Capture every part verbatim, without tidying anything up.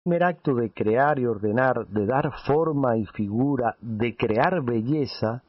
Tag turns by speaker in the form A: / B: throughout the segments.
A: primer acto de crear y ordenar, de dar forma y figura, de crear belleza,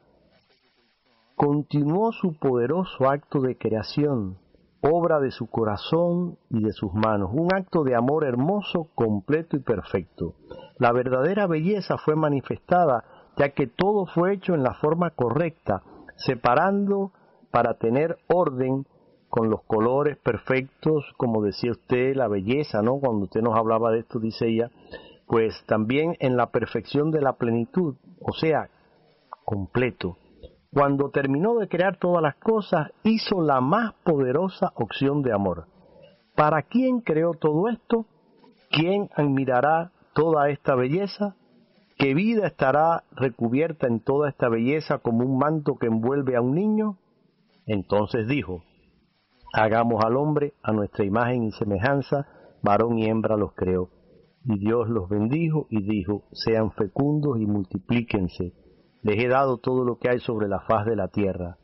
A: continuó su poderoso acto de creación, obra de su corazón y de sus manos, un acto de amor hermoso, completo y perfecto. La verdadera belleza fue manifestada, ya que todo fue hecho en la forma correcta, separando para tener orden, con los colores perfectos, como decía usted, la belleza, ¿no? Cuando usted nos hablaba de esto, dice ella, pues también en la perfección de la plenitud, o sea, completo. Cuando terminó de crear todas las cosas, hizo la más poderosa opción de amor. ¿Para quién creó todo esto? ¿Quién admirará toda esta belleza? ¿Qué vida estará recubierta en toda esta belleza como un manto que envuelve a un niño? Entonces dijo: hagamos al hombre a nuestra imagen y semejanza, varón y hembra los creó. Y Dios los bendijo y dijo: sean fecundos y multiplíquense. Les he dado todo lo que hay sobre la faz de la tierra.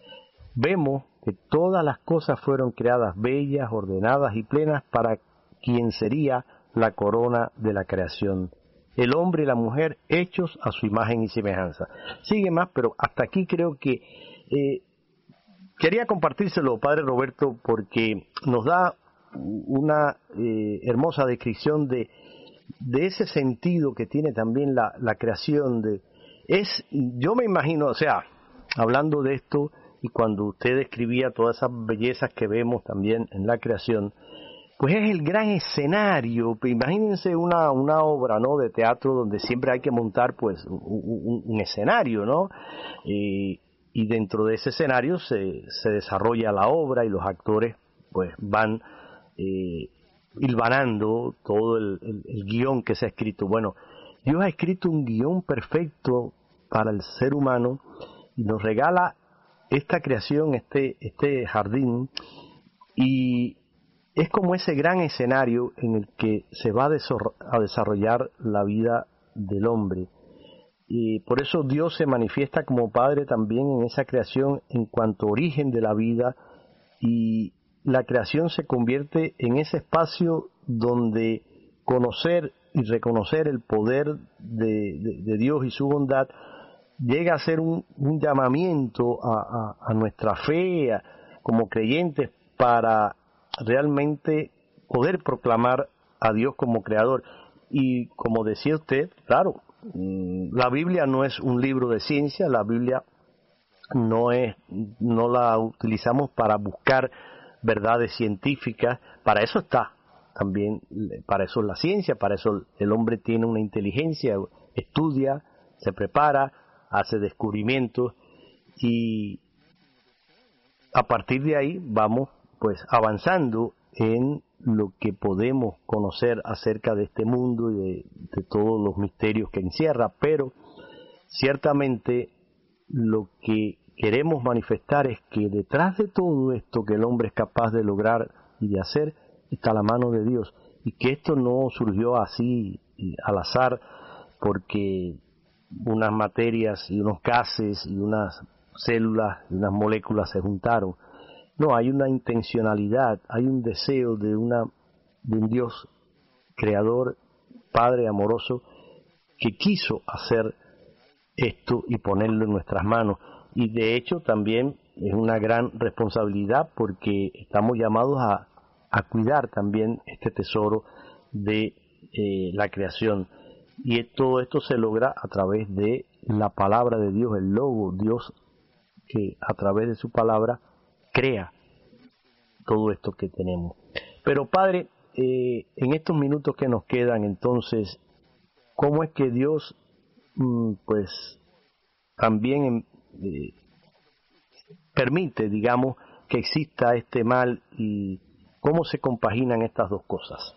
A: Vemos que todas las cosas fueron creadas bellas, ordenadas y plenas para quien sería la corona de la creación. El hombre y la mujer hechos a su imagen y semejanza. Sigue más, pero hasta aquí creo que eh, quería compartírselo, Padre Roberto, porque nos da una eh, hermosa descripción de, de ese sentido que tiene también la, la creación. De, es, yo me imagino, o sea, hablando de esto, y cuando usted describía todas esas bellezas que vemos también en la creación, pues es el gran escenario. Imagínense una, una obra, ¿no?, de teatro donde siempre hay que montar pues un, un, un escenario, ¿no? Y, y dentro de ese escenario se, se desarrolla la obra y los actores pues van eh, hilvanando todo el, el, el guión que se ha escrito. Bueno, Dios ha escrito un guión perfecto para el ser humano y nos regala esta creación, este, este jardín, y es como ese gran escenario en el que se va a desarrollar la vida del hombre. Y por eso Dios se manifiesta como Padre también en esa creación en cuanto origen de la vida, y la creación se convierte en ese espacio donde conocer y reconocer el poder de, de, de Dios y su bondad llega a ser un, un llamamiento a, a, a nuestra fe a, como creyentes, para realmente poder proclamar a Dios como creador. Y como decía usted, claro, la Biblia no es un libro de ciencia, la Biblia no es, no la utilizamos para buscar verdades científicas, para eso está también, para eso es la ciencia, para eso el hombre tiene una inteligencia, estudia, se prepara, hace descubrimientos, y a partir de ahí vamos pues avanzando en lo que podemos conocer acerca de este mundo y de, de todos los misterios que encierra. Pero ciertamente lo que queremos manifestar es que detrás de todo esto que el hombre es capaz de lograr y de hacer está la mano de Dios, y que esto no surgió así al azar porque unas materias y unos gases y unas células y unas moléculas se juntaron. No, hay una intencionalidad, hay un deseo de, una, de un Dios creador, Padre amoroso, que quiso hacer esto y ponerlo en nuestras manos. Y de hecho también es una gran responsabilidad, porque estamos llamados a, a cuidar también este tesoro de eh, la creación. Y todo esto se logra a través de la palabra de Dios, el Logo, Dios que a través de su palabra crea todo esto que tenemos. Pero Padre, eh, en estos minutos que nos quedan, entonces, ¿cómo es que Dios mm, pues también eh, permite, digamos, que exista este mal, y cómo se compaginan estas dos cosas?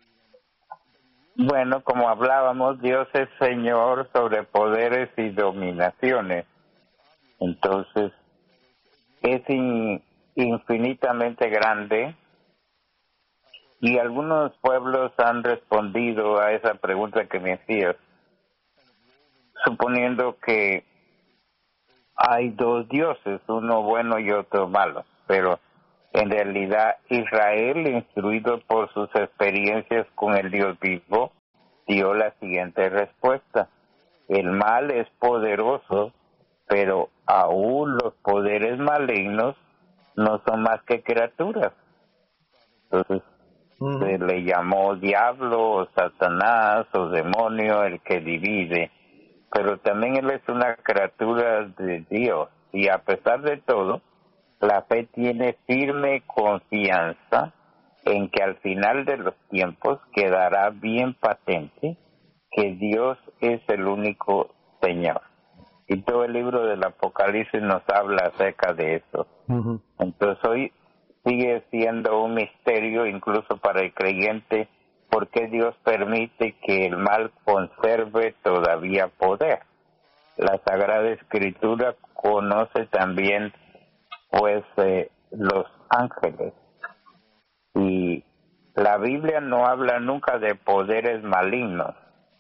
B: Bueno, como hablábamos, Dios es Señor sobre poderes y dominaciones. Entonces, es in, infinitamente grande, y algunos pueblos han respondido a esa pregunta que me hacías, suponiendo que hay dos dioses, uno bueno y otro malo, pero en realidad Israel, instruido por sus experiencias con el Dios vivo, dio la siguiente respuesta: el mal es poderoso, pero aún los poderes malignos no son más que criaturas. Entonces, uh-huh. se le llamó diablo o Satanás o demonio, el que divide, pero también él es una criatura de Dios, y a pesar de todo, la fe tiene firme confianza en que al final de los tiempos quedará bien patente que Dios es el único Señor. Y todo el libro del Apocalipsis nos habla acerca de eso. Uh-huh. Entonces hoy sigue siendo un misterio incluso para el creyente por qué Dios permite que el mal conserve todavía poder. La Sagrada Escritura conoce también pues eh, los ángeles, y la Biblia no habla nunca de poderes malignos,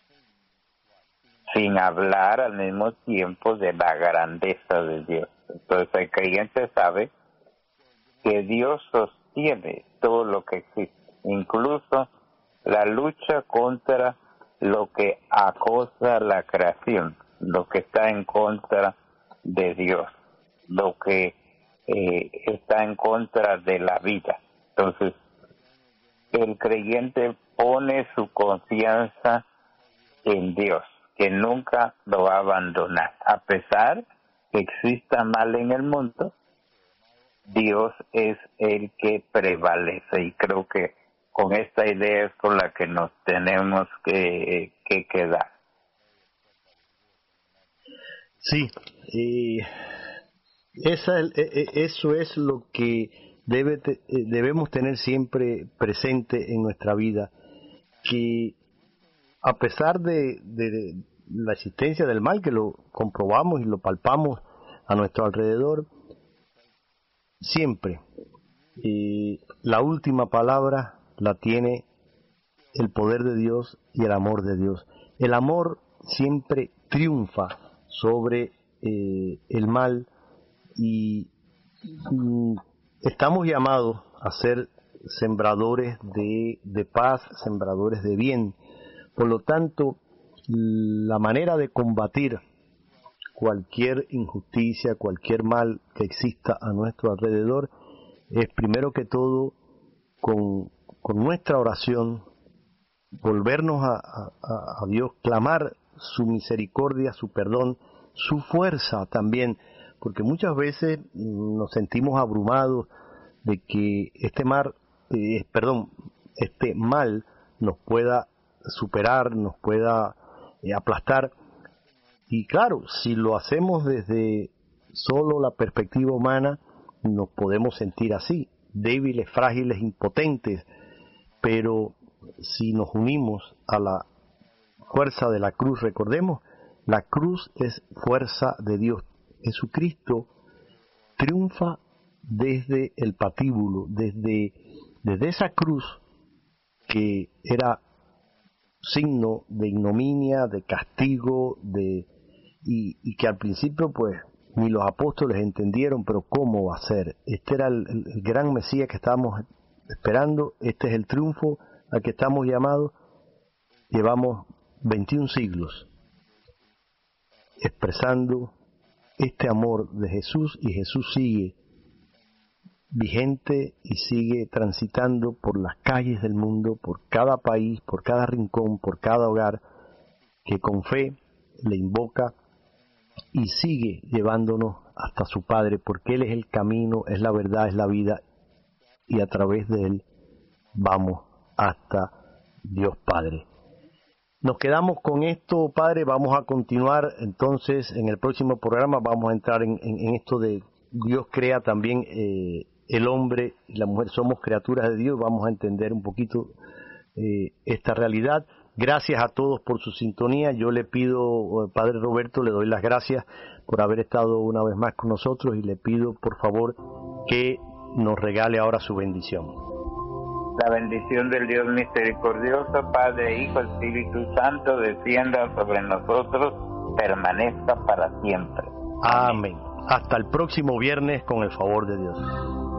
B: sin hablar al mismo tiempo de la grandeza de Dios. Entonces el creyente sabe que Dios sostiene todo lo que existe, incluso la lucha contra lo que acosa la creación, lo que está en contra de Dios, lo que eh, está en contra de la vida. Entonces, el creyente pone su confianza en Dios, que nunca lo va a abandonar. A pesar que exista mal en el mundo, Dios es el que prevalece, y creo que con esta idea es con la que nos tenemos que, que quedar.
A: Sí, eh, esa, eso es lo que debe, debemos tener siempre presente en nuestra vida, que a pesar de, de la existencia del mal, que lo comprobamos y lo palpamos a nuestro alrededor, siempre eh, la última palabra la tiene el poder de Dios y el amor de Dios. El amor siempre triunfa sobre eh, el mal, y mm, estamos llamados a ser sembradores de, de paz, sembradores de bien. Por lo tanto, la manera de combatir cualquier injusticia, cualquier mal que exista a nuestro alrededor, es primero que todo con, con nuestra oración, volvernos a, a, a Dios, clamar su misericordia, su perdón, su fuerza también, porque muchas veces nos sentimos abrumados de que este mar, eh, perdón, este mal nos pueda superar, nos pueda eh, aplastar. Y claro, si lo hacemos desde solo la perspectiva humana, nos podemos sentir así, débiles, frágiles, impotentes, pero si nos unimos a la fuerza de la cruz, recordemos, la cruz es fuerza de Dios. Jesucristo triunfa desde el patíbulo, desde, desde esa cruz que era signo de ignominia, de castigo, de y, y que al principio pues ni los apóstoles entendieron, pero ¿cómo va a ser? Este era el, el, el gran Mesías que estábamos esperando, este es el triunfo al que estamos llamados. Llevamos veintiún siglos expresando este amor de Jesús, y Jesús sigue vigente y sigue transitando por las calles del mundo, por cada país, por cada rincón, por cada hogar que con fe le invoca, y sigue llevándonos hasta su Padre, porque Él es el camino, es la verdad, es la vida, y a través de Él vamos hasta Dios Padre. Nos quedamos con esto, Padre. Vamos a continuar entonces en el próximo programa. Vamos a entrar en, en, en esto de Dios crea también eh, el hombre y la mujer, somos criaturas de Dios. Vamos a entender un poquito eh, esta realidad. Gracias a todos por su sintonía. Yo le pido, Padre Roberto, le doy las gracias por haber estado una vez más con nosotros, y le pido por favor que nos regale ahora su bendición.
B: La bendición del Dios misericordioso, Padre, Hijo, Espíritu Santo, descienda sobre nosotros, permanezca para siempre.
A: Amén. Hasta el próximo viernes, con el favor de Dios.